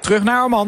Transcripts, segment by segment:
Terug naar Oman.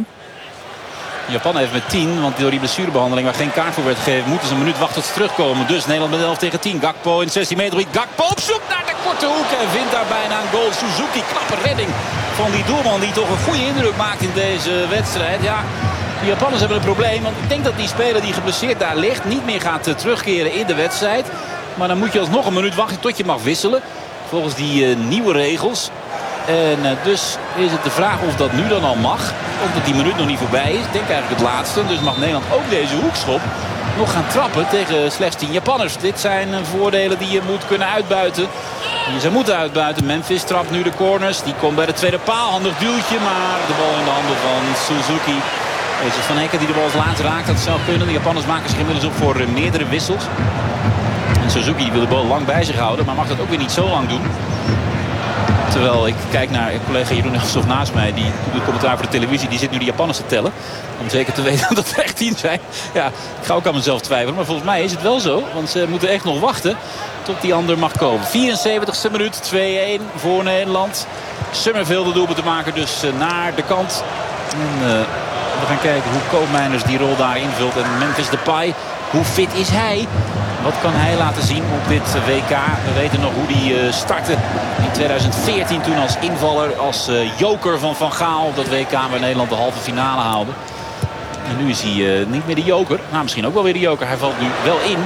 Japan heeft met 10, want door die blessurebehandeling waar geen kaart voor werd gegeven, moeten ze een minuut wachten tot ze terugkomen. Dus Nederland met 11 tegen 10. Gakpo in 16 meter. Gakpo op zoek naar de korte hoek en vindt daar bijna een goal. Suzuki, knappe redding van die doelman die toch een goede indruk maakt in deze wedstrijd. Ja, de Japanners hebben een probleem, want ik denk dat die speler die geblesseerd daar ligt niet meer gaat terugkeren in de wedstrijd. Maar dan moet je alsnog een minuut wachten tot je mag wisselen. Volgens die nieuwe regels. En dus is het de vraag of dat nu dan al mag. Omdat die minuut nog niet voorbij is. Ik denk eigenlijk het laatste. Dus mag Nederland ook deze hoekschop nog gaan trappen tegen slechts 10 Japanners. Dit zijn voordelen die je moet kunnen uitbuiten. Die ze moeten uitbuiten. Memphis trapt nu de corners. Die komt bij de tweede paal. Handig duwtje. Maar de bal in de handen van Suzuki. Deze Van Hekken die de bal als laatste raakt. Dat zou kunnen. De Japanners maken zich inmiddels op voor meerdere wissels. En Suzuki wil de bal lang bij zich houden. Maar mag dat ook weer niet zo lang doen. Terwijl ik kijk naar collega Jeroen Elshoff naast mij. Die doet commentaar voor de televisie. Die zit nu de Japanners te tellen. Om zeker te weten dat het echt 10 zijn. Ja, ik ga ook aan mezelf twijfelen. Maar volgens mij is het wel zo. Want ze moeten echt nog wachten tot die ander mag komen. 74ste minuut. 2-1 voor Nederland. Summerville de doelpunt te maken dus naar de kant. En we gaan kijken hoe Koopmeiners die rol daar invult. En Memphis Depay. Hoe fit is hij? Wat kan hij laten zien op dit WK? We weten nog hoe hij startte in 2014 toen als invaller, als joker van Van Gaal op dat WK waar Nederland de halve finale haalde. En nu is hij niet meer de joker. Nou, misschien ook wel weer de joker. Hij valt nu wel in.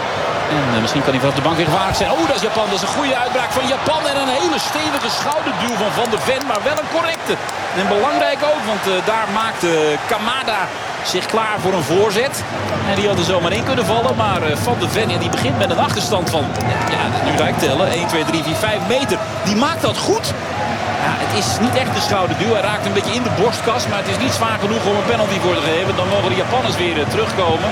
En misschien kan hij vanaf de bank weer gevaarlijk zijn. Oh, dat is Japan. Dat is een goede uitbraak van Japan. En een hele stevige schouderduw van Van der Ven. Maar wel een correcte. En belangrijk ook. Want daar maakte Kamada zich klaar voor een voorzet. En die had er zomaar in kunnen vallen. Maar Van der Ven die begint met een achterstand van... Ja, nu ga ik tellen. 1, 2, 3, 4, 5 meter. Die maakt dat goed. Ja, het is niet echt een schouderduw. Hij raakt een beetje in de borstkas. Maar het is niet zwaar genoeg om een penalty voor te geven. Dan mogen de Japanners weer terugkomen.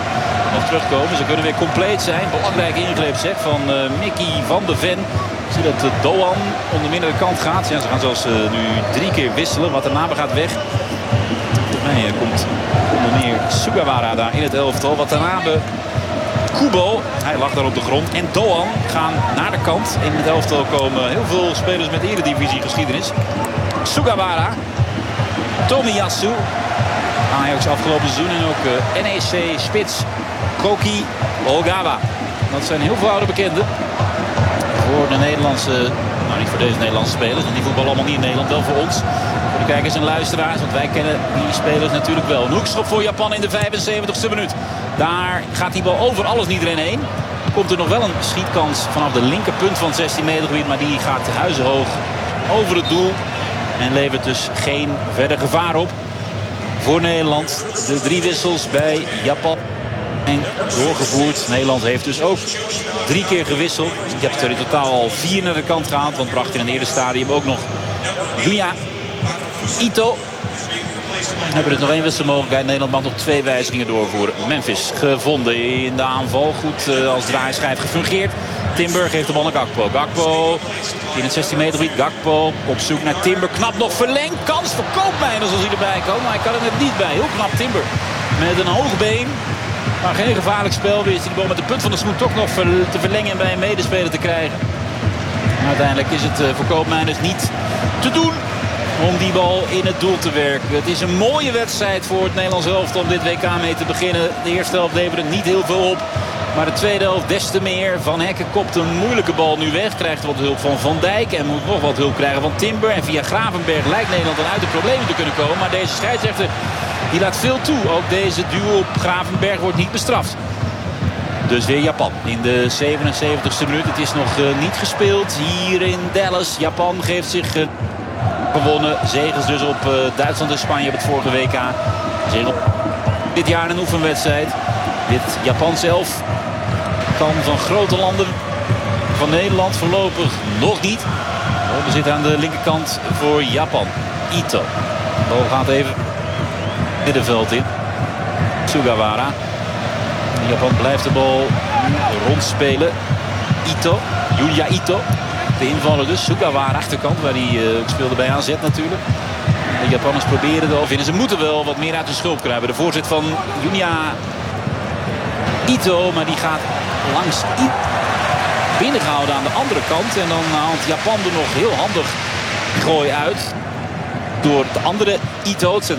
Ze kunnen weer compleet zijn. Belangrijk ingreep zeg van Mickey van der Ven. Ik zie dat Doan onder meer naar de kant gaat. Ja, ze gaan zelfs nu 3 keer wisselen. Watanabe gaat weg. Volgens mij komt onder meer Sugawara daar in het elftal. Watanabe, Kubo, hij lag daar op de grond. En Doan gaan naar de kant. In het elftal komen heel veel spelers met eredivisie geschiedenis. Sugawara, Tomiyasu. Ajax afgelopen seizoen en ook NEC-spits Koki Ogawa. Dat zijn heel veel oude bekenden. Voor de Nederlandse, nou niet voor deze Nederlandse spelers, want die voetballen allemaal niet in Nederland, wel voor ons. Voor de kijkers en luisteraars, want wij kennen die spelers natuurlijk wel. Een hoekschop voor Japan in de 75ste minuut. Daar gaat die bal over alles en iedereen heen. Komt er nog wel een schietkans vanaf de linkerpunt van het 16 meter gebied, maar die gaat huizenhoog over het doel. En levert dus geen verder gevaar op voor Nederland. De 3 wissels bij Japan en doorgevoerd. Nederland heeft dus ook 3 keer gewisseld. Ik heb er in totaal al 4 naar de kant gehaald. Want bracht in een eerder stadium ook nog Yuya Ito. We hebben dus nog 1 wisselmogelijkheid. Nederland mag nog 2 wijzigingen doorvoeren. Memphis gevonden in de aanval. Goed als draaischijf gefungeerd. Timber geeft de bal naar Gakpo. Gakpo in het 16 meter gebied. Gakpo op zoek naar Timber. Knap nog verlengd. Kans voor Koopmeiners als hij erbij komt. Maar hij kan er net niet bij. Heel knap Timber. Met een hoog been. Maar geen gevaarlijk spel. Weer is hij de bal met de punt van de schoen toch nog te verlengen en bij een medespeler te krijgen. Maar uiteindelijk is het voor Koopmeiners niet te doen om die bal in het doel te werken. Het is een mooie wedstrijd voor het Nederlands elftal om dit WK mee te beginnen. De eerste helft leverde niet heel veel op. Maar de tweede helft des te meer. Van Hekken kopt een moeilijke bal nu weg. Krijgt wat hulp van Van Dijk. En moet nog wat hulp krijgen van Timber. En via Gravenberg lijkt Nederland dan uit de problemen te kunnen komen. Maar deze scheidsrechter die laat veel toe. Ook deze duel op Gravenberg wordt niet bestraft. Dus weer Japan in de 77ste minuut. Het is nog niet gespeeld hier in Dallas. Japan geeft zich gewonnen. Zegens dus op Duitsland en Spanje op het vorige WK. Zegen op dit jaar een oefenwedstrijd. Dit Japan zelf kan van grote landen van Nederland voorlopig nog niet. We zitten aan de linkerkant voor Japan. Ito. De bal gaat even middenveld in. Sugawara. Japan blijft de bal rondspelen. Ito. Yuya Ito. De invaller dus. Sugawara achterkant waar hij speelde bij AZ natuurlijk. De Japanners proberen het al vinden. Ze moeten wel wat meer uit de schulp krijgen. De voorzet van Yuya Ito. Maar die gaat langs binnengehouden aan de andere kant. En dan haalt Japan er nog heel handig gooi uit. Door de andere Ito.